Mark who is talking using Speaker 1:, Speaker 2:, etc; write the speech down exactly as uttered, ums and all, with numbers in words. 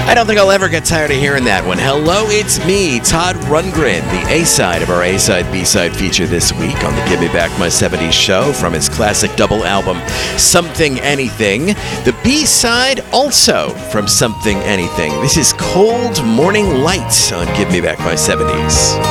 Speaker 1: I don't think I'll ever get tired of hearing that one. Hello, it's me, Todd Rundgren, the A-side of our A-side, B-side feature this week on the Give Me Back My seventies show from his classic double album, Something Anything. The B-side also from Something Anything. This is Cold Morning Light on Give Me Back My seventies.